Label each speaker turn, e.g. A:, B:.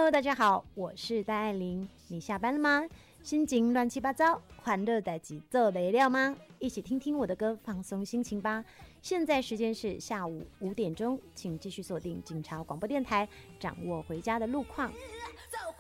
A: Hello， 大家好，我是戴爱玲。你下班了吗？心情乱七八糟，欢乐代志做没了吗？一起听听我的歌，放松心情吧。现在时间是下午5点钟，请继续锁定警察广播电台，掌握回家的路况。